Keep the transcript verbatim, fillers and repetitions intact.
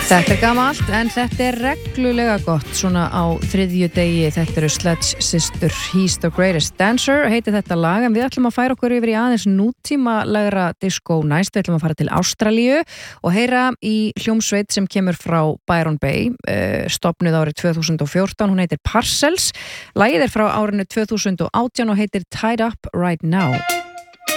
Þetta er gamalt, en þetta er reglulega gott svona á þriðju degi. Þetta eru Sledge Sister, He's the Greatest Dancer, heitir þetta lag, en við ætlum að færa okkur yfir í aðeins nútímalegra disco næst. Við ætlum að fara til Ástralíu og heyra í hljómsveit sem kemur frá Byron Bay, stofnuð árið tvö þúsund og fjórtán. Hún heitir Parcels. Lagið er frá árinu tvö þúsund og átján og heitir Tied Up Right Now.